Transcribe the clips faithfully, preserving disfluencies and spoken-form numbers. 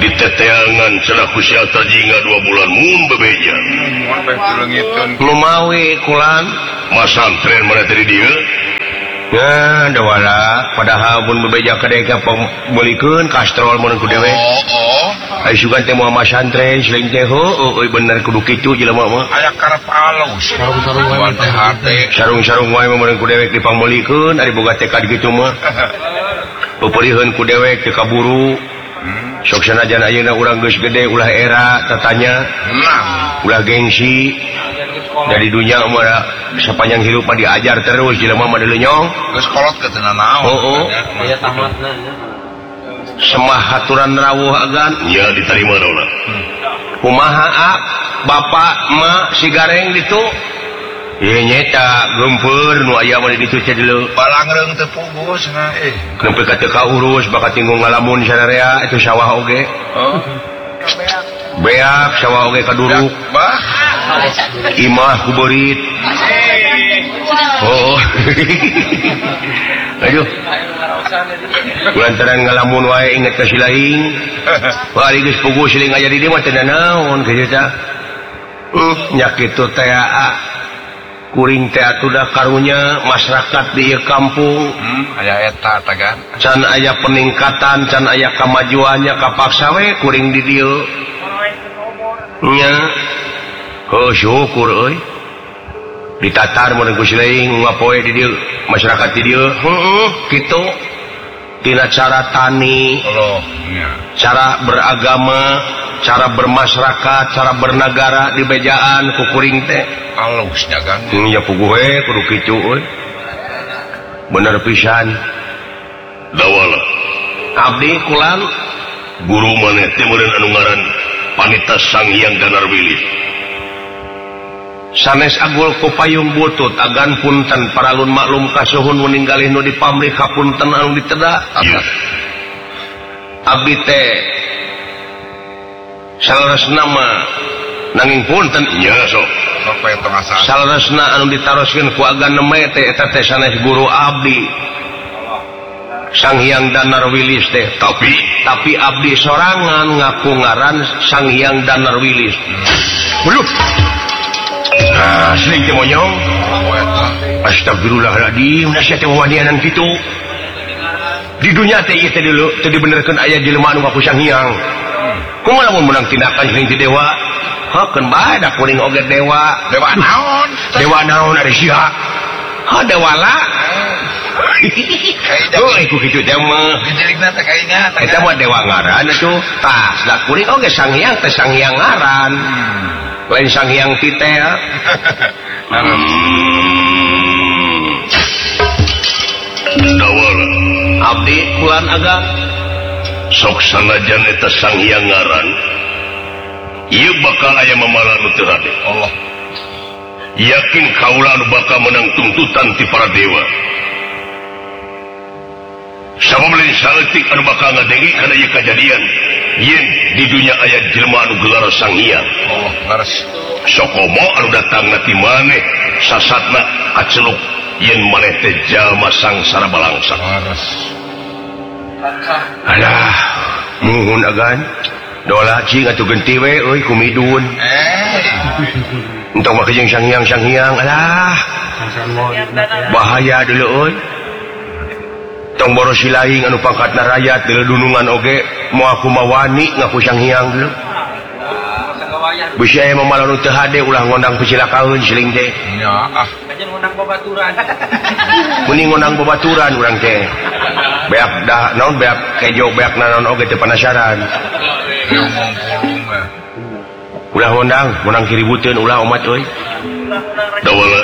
diteteangan cenah kusia tajinga dua bulan mun bebeja lumawi kulan masantren mana tadi dia ya dawala padahal mun bebeja kadeka pemulikeun kastrol mun ku dewe oh oh ai sugan teh moal masantren selain teh heuh bener kudu kitu jelema mah aya karep alus sarung-sarung wae teh hate sarung-sarung wae mun ku dewek dipamulikeun ari boga tekad kitu mah peupeulieun ku dewek teu kaburu sok sanajan ayeuna urang geus gede ulah era tatanya ulah gengsi dari dunia mah sepanjang hidup mah diajar terus jelema mah lenyong geus kolot ke teu naon heuh aya tamatna semah haturan rawuh agan nya diterima daula kumaha ak bapak emak si gareng ditu ieu nyeta geumpeur nu aya mah di ditu teh deuleu balangreung teu pugus na eh nempe ka teu kaurus bakal tinggung ngalamun sanarea itu sawah oge oh beak sawah oge kaduruk bah imah kuberit oh aduh kulantaran ngalamun wae inget ka silaing bari geus pugus siling aya di dieu mah teu naon kitu teh nya kitu teh kuring teh atuh karunya masyarakat di ieu kampung hmm, aya eta tagan can aya peningkatan can aya kamajuannya kapaksa we kuring di dieu nya heuh syukur euy ditatar mun ku silaing ngapoe di dieu masyarakat di dieu heuh kitu tina cara tani Allah nya cara beragama cara bermasyarakat cara bernegara di bejaan ku kuring teh alus dagang nya puguh we kudu kitu euy bener pisan dawala abdi kulan guru maneh teh meureun anu ngaran Panita Sang Hyang Danar Wilis sanes agul ku payung butut agan punten paralun maklum kasuhun meninggalih nu dipamrih kapunten anu diteda yeah. abdi teh salaresna mah nanging punten nya sok sok we tong asa salaresna anu ditaroskeun ku agan neme teh eta teh sanes guru abdi Sang Hyang Danar Wilis teh tapi tapi abdi sorangan ngaku ngaran Sang Hyang Danar Wilis buluh nah sering teh monyong astagfirullahaladzim nasihat teh wadianan kitu di dunia teh ieu teh dulu teu dibenerkeun aya jelema anu ngaku Sang Hyang kumaha lamun menang tindakan sering ti dewa hakeun bae da kuring oge dewa dewa naon dewa naon ari sia ha dewa la oh iku kitu teh mah dijelikna teh kaingat eta mah dewa ngaran atuh tah da kuring oge Sang Hyang teh Sang Hyang ngaran lain Sang Hyang titeh dawala abdi kulan agak sok sanajan eta Sang Hyang ngaran ieu bakal aya mamala nu teu rade Allah yakin kaula anu bakal menang tuntutan ti para dewa sabab lain saeutik anu bakal ngadengi kana ieu kajadian yen di dunia aya jelema anu gelar Sang Hyang Allah laras sokomo anu datangna ti maneh sasatna kaceluk yen maneh teh jalma sangsara balangsa laras alah muhun agan dola cing atuh genti we euy kumidun eh entong mah jeung Sang Hyang Sang Hyang alah bahaya deuleu euy tong boros silaing anu pangkatna rakyat deuleu dunungan oge moal kumaha wani ngaku Sang Hyang deuleu bisi aya mamala nu teu hade ulah ngondang picilakaeun siling teh nya ah aja ngundang babaturan mending ngondang babaturan urang teh beak dah naon beak kejo beak naon oge teu penasaran ulah ngondang ngondang kiributeun ulah umat euy dawala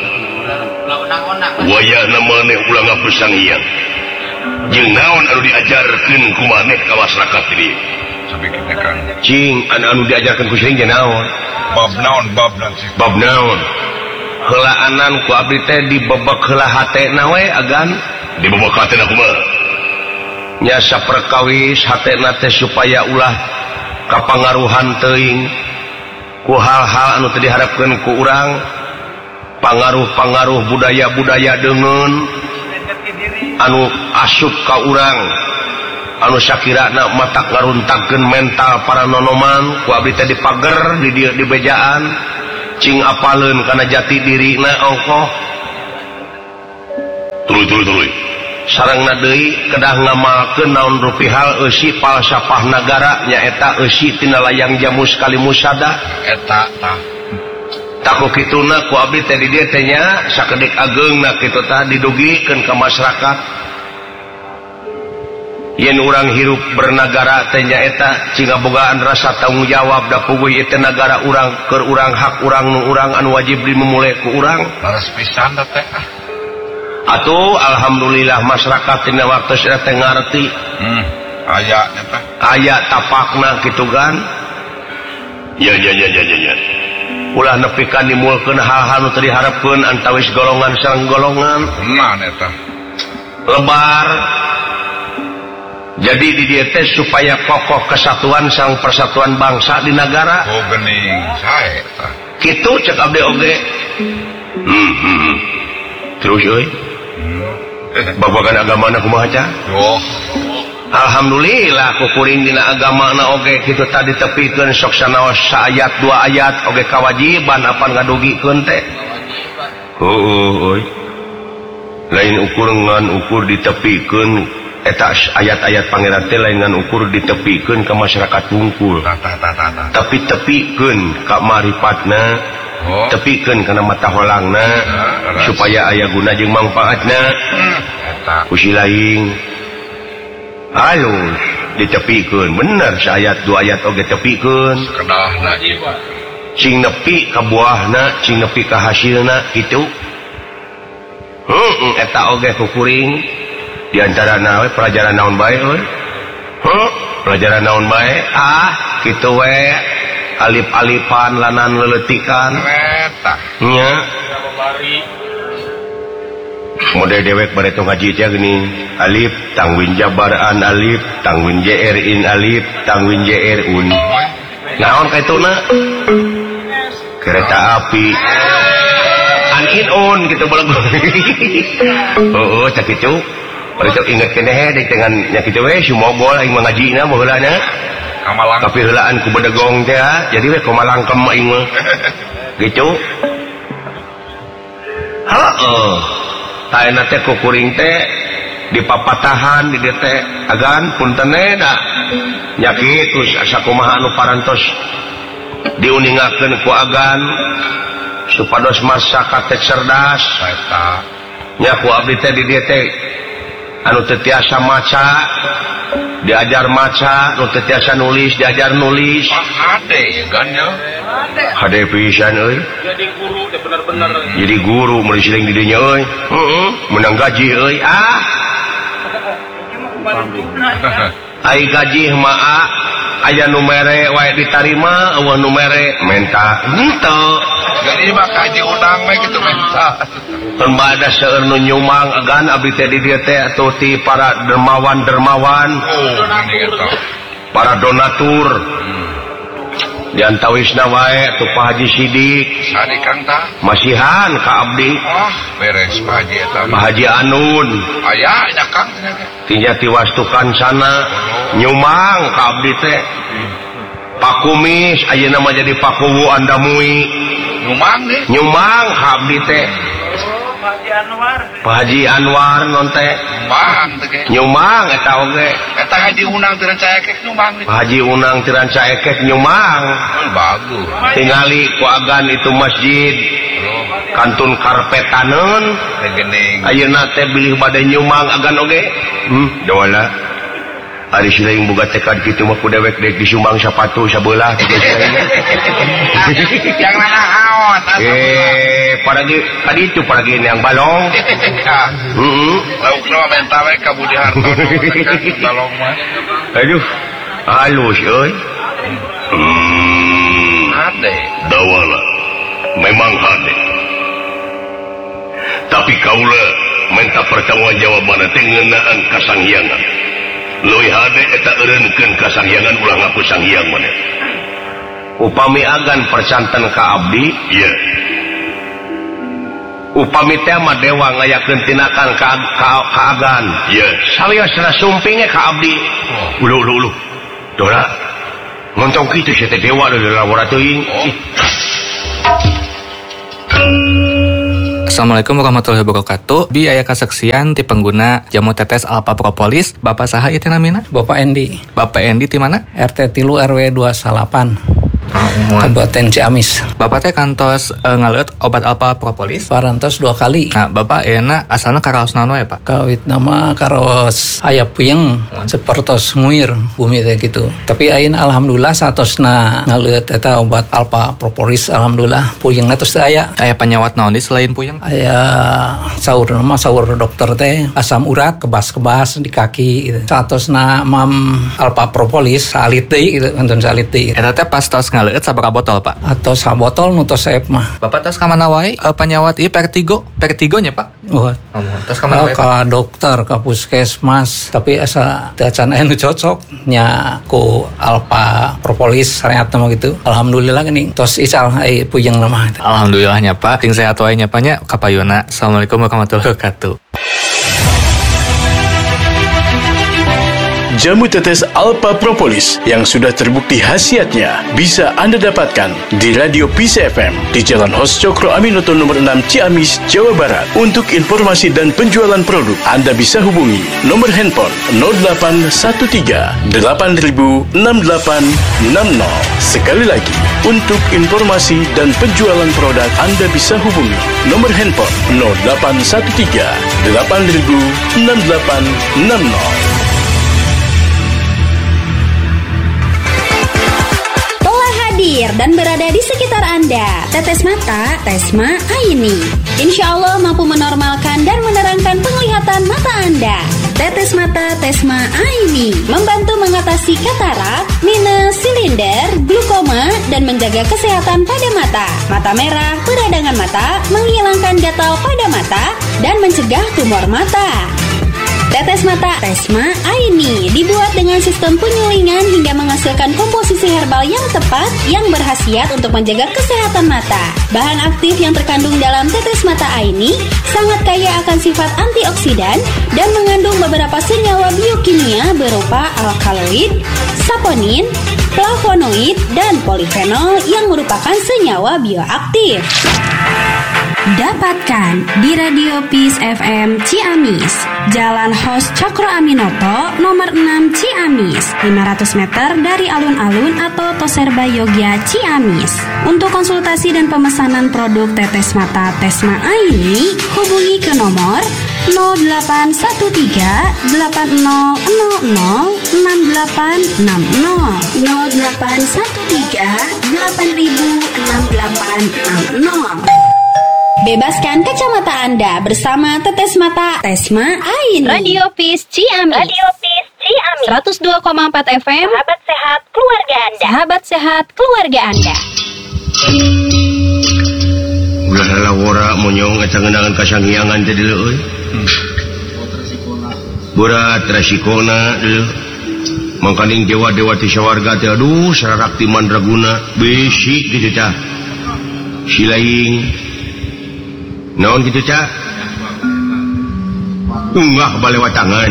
wayahna maneh ulah ngaku Sang Hyang jeung naon anu diajarkeun ku maneh ka masyarakat ieu sabikitna kan cing anu anu diajarkeun ku seuing teh naon bab naon bab naon bab naon heulaanan ku abdi teh dibebek heula hatena we agan dibebek hatena kumaha nya saperkawis hatena teh supaya ulah kapangaruhan teuing ku hal-hal anu teu diharapkeun ku urang pangaruh-pangaruh budaya-budaya deungeun anu asup ka urang anu sakirana mata ngaruntakeun mental para nonoman ku abdi teh dipager di dieu di bejaan cing apaleun kana jati dirina ongkoh tuluy-tuluy sarengna deui kedah ngamalkeun naon rupihal eusi falsafah nagara nyaeta eusi tina layang jamu sekali musada eta tah taku kituna ku abdi teh di dieu teh nya sakedik ageungna kitu tah didugikeun ka masyarakat yen urang hirup bernagara teh nyaeta cing bogaan rasa tanggung jawab da puguh ieu teh nagara urang keur urang hak urang nu urang anu wajib dimulai ku urang laras pisan da teh atuh alhamdulillah masyarakat tina waktu saya teh ngarti hmm aya eta aya tapakna kitu kan ya ya ya ya ya ulah nepi ka nimulkeun hal-hal nu teu diharepkeun antawis golongan sareng golongan nah eta lebar jadi di dieu teh supaya kokoh kesatuan sareng persatuan bangsa di negara oh geuning sae eta kitu cek abdi oge hmm, hmm. terus euy babagan agamana kumaha ca oh alhamdulillah kukuring dina agamana oge kitu tadi tepikeun sok sanaos saayat dua ayat oge kawajiban apa ngadugikeun teh heueuh euy lain ukur ngan ukur ditepikeun eta ayat-ayat pangeran teh lain ngan ukur ditepikeun ka masyarakat wungkul tapi tepikeun ka maripatna oh tepikeun kana mata holangna supaya aya guna jeung mangpaatna eta usi laing halus ditepikeun bener saayat dua ayat oge tepikeun kedahna ieu cing nepi ka buahna cing nepi ka hasilna kitu heuh eta oge kukuring di antarana we pelajaran naon bae euy heuh pelajaran naon bae ah kitu we alif-alifan lanan leletikan eta nya model dewek bare tong ngaji teh geuning alif tangwin jabaran alif tangwin jr in alif tangwin jr un naon kaituna kereta api an in on gitu boleh oh cak kitu bari teu inget keneh deuk dengan nya kitu we sumogol aing mangajina baheulana kamalang tapi heulaan ku bedegong teh jadi we kumalangkem aing mah gitu heueuh taena teh kukuring teh di papatahan di dieu teh agan puntenna nya kitu sakumaha anu parantos diuningakeun ku agan supados masyarakat teh cerdas eta nya ku abdi teh di dieu teh anu teu tiasa maca diajar maca anu teu tiasa nulis diajar nulis hade gannya hade pisan euy Jadi guru deh benar-benar. jadi guru mun siling di dinya euy heeh menang gaji euy ah ai gaji mah aya nu mere wae ditarima eueuh nu mere menta henteu jadi mah kaji udang we kitu minta mun bada seueur nu nyumang agan abdi teh di dieu teh atuh ti para dermawan-dermawan oh geuning eta para donatur diantawisna wae tu Pak Haji Sidik sadi kang tah masihan ka abdi oh beres Pak Haji eta Pak Haji Anun aya nya kang tinya tiwastukan sana nyumang ka abdi teh Pak Kumis ayeuna mah jadi Pak Kuwu Andamui nyumang deh nyumang ka abdi teh Pak Haji Anwar. Pak Haji Anwar non teh nyumang teh ge nyumang eta oge eta haji unang teu rancaya kek nyumang deh Pak Haji Unang tiranca ekek nyumang bagus tingali ku agan itu masjid kantun karpetaneun teh geuning ayeuna teh bilih bade nyumang agan oge hmm dawala ari silaing boga tekad kitu mah ku dewek dek disumbang sapatu sabelah tiga silaing jangan naon eh paragi tadi itu paragi yang balong heeh lauk nama menta we ka Budi Hartono balong mah aduh halus euy hmm. ade Dawala memang hade tapi kaula minta pertanggungjawaban teh ngeunaan kasangyangan leuwih hade eta eureunkeun kasangyangan ulah ngaku sanghyang maneh upami agan percanten ka abdi iya upami teh mah dewa ngayakeun tinakan ka kaagan. Iya. Saliosna sumpingnya ka abdi. Ulu ulu ulu. Dora. Ngontong kitu sia teh dewa da lawara teuing. Assalamualaikum warahmatullahi wabarakatuh. Bi aya kasaksian ti pengguna jamu tetes Alpha Propolis. Bapak saha ieu teh namina? Bapak Endi. Bapak Endi ti mana? R T tilu R W dua delapan. Oh, Kabupaten Ciamis. Bapak teh kantos uh, ngaleut obat Alpha Propolis. Parantos dua kali. Nah, Bapak euna asalna karaos naon wae, Pak? Kawit nama karos aya puyeng sapertos nguir bumi teh gitu. Tapi ayeuna alhamdulillah satosna ngaleut eta obat Alpha Propolis alhamdulillah puyengna tos teu aya. Aya penyawat naon di selain puyeng? Aya saur nama saur dokter teh asam urat kebas-kebas di kaki gitu. Satosna mam Alpha Propolis salit deui gitu, nonton salit deui. Eta teh pas tos ngaleut sabaraha botol, Pak? Atau sabotol nu tos saep mah. Bapak tos ka mana wae uh, penyawat ieu Vertigo? Vertigonya, Pak? Oh, tos ka mana wae? Ka dokter, ka puskesmas, tapi asa teu can aya nu cocok nya ku Alpha Propolis sareatna mah gitu. Alhamdulillah geuning tos ical ai puyeng mah. Alhamdulillahnya, Pak. Ting sehat wae nya, Pak nya. Kapayuna. Assalamualaikum warahmatullahi wabarakatuh. Jamu tetes Alpha Propolis yang sudah terbukti khasiatnya bisa Anda dapatkan di Radio Peace F M di Jalan Hos Cokro Aminoto nomor enam Ciamis, Jawa Barat. Untuk informasi dan penjualan produk, Anda bisa hubungi nomor handphone nol delapan satu tiga delapan nol enam delapan enam nol. Sekali lagi, untuk informasi dan penjualan produk, Anda bisa hubungi nomor handphone nol delapan satu tiga delapan nol enam delapan enam nol. Dan berada di sekitar Anda. Tetes mata Tesma Aini insya Allah mampu menormalkan dan menerangkan penglihatan mata Anda. Tetes mata Tesma Aini membantu mengatasi katarak, minus, silinder, glukoma, dan menjaga kesehatan pada mata. Mata merah, peradangan mata, menghilangkan gatal pada mata, dan mencegah tumor mata. Tetes mata Tesma Aini dibuat dengan sistem penyulingan hingga menghasilkan komposisi herbal yang tepat yang berkhasiat untuk menjaga kesehatan mata. Bahan aktif yang terkandung dalam tetes mata Aini sangat kaya akan sifat antioksidan dan mengandung beberapa senyawa biokimia berupa alkaloid, saponin, flavonoid, dan polifenol yang merupakan senyawa bioaktif. Dapatkan di Radio Peace F M Ciamis, Jalan Hos Cokro Aminoto, nomor enam Ciamis, lima ratus meter dari alun-alun atau Toserba Yogya Ciamis. Untuk konsultasi dan pemesanan produk tetes mata Tesma Aini, hubungi ke nomor nol delapan satu tiga delapan nol nol nol enam delapan enam nol nol delapan satu tiga delapan enam delapan enam nol. Bebaskan kacamata Anda bersama tetes mata Tesma Aini. Radio Peace Ciamis. Radio Peace Ciamis. seratus dua koma empat F M. Sahabat sehat keluarga Anda. Sahabat sehat keluarga Anda. Ulah lawara monyong eta ngeundangan kasanghiangan teh deuleu euy. Berat resikona deuleu. Mangkaning dewa-dewa ti sawarga teh aduh sararakti mandraguna besi kitu tah. Silaing naon gitu cak unggah balewat tangan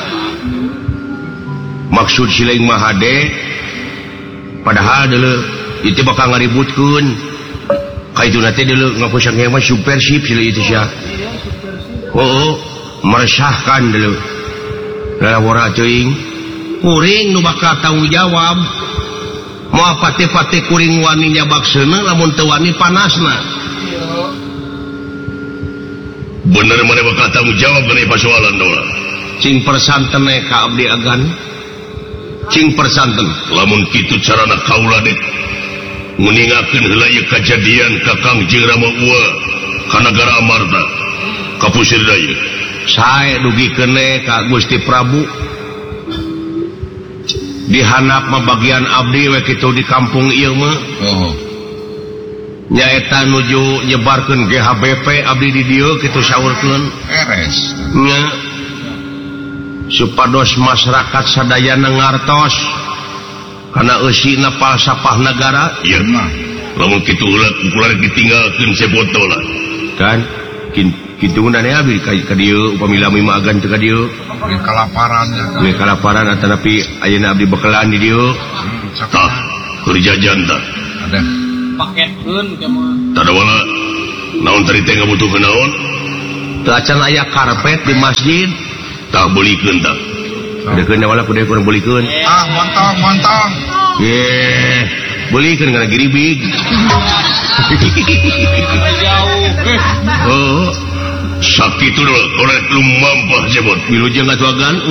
maksud silaing mahade padahal dulu itu bakal ngaributkeun kaitu nanti dulu ngaku sangnya mah supersip sila itu syak oh meresahkan dulu lalawara teuing kuring nu bakal tanggung jawab mau pate-pate kuring wani nyabakseuna lamun teu wani panasna. Bener mana bakal tanggung jawab mengenai persoalan doa. Cing persanten ka abdi agan. Cing persanten. Lamun kitu carana kaula dek. Nguningakeun heula ieu kajadian ka Kang Jeung Rama Ua ka Nagara Amarta. Ka Pusir Daya. Sae dugikeun ka Gusti Prabu. Dihanap mah bagian abdi we kitu di kampung ieu mah. Oh. Nyaeta nuju nyebarkeun G H B P abdi di dieu kitu saurkeun beres nya supados masyarakat sadayana ngartos kana eusina palsafah negara ieu mah lamun kitu ulah ulah ditinggalkeun seboto lah kan upamigan kelaparan kelaparan tapi ayeuna abdi bekelan di dieu tah kerja janda ada paketkeun tada wala naon tadi teh ngabutuhkeun naon teu acan aya karpet di masjid tah beulikeun tah dekeun wala kudu kurang beulikeun ah montong montong ye beulikeun kana giribig oh sakitu dulu korek lu mampah jebot wilujeng atuagan